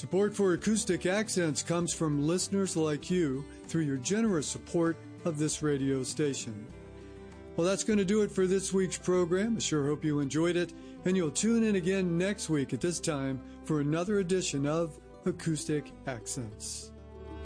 Support for Acoustic Accents comes from listeners like you through your generous support of this radio station. Well, that's going to do it for this week's program. I sure hope you enjoyed it, and you'll tune in again next week at this time for another edition of Acoustic Accents.